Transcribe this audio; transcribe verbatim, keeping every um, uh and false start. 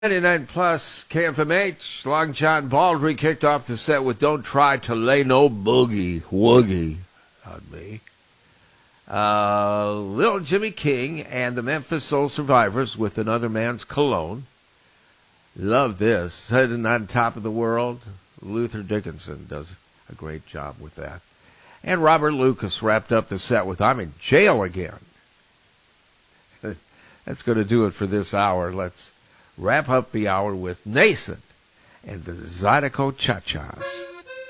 ninety-nine plus K F M H, Long John Baldry kicked off the set with Don't Try to Lay No Boogie Woogie on Me. Uh, Little Jimmy King and the Memphis Soul Survivors with Another Man's Cologne. Love this. Sitting on Top of the World. Luther Dickinson does a great job with that. And Robert Lucas wrapped up the set with I'm in Jail Again. That's going to do it for this hour. Let's wrap up the hour with Nason and the Zydeco Cha-Chas.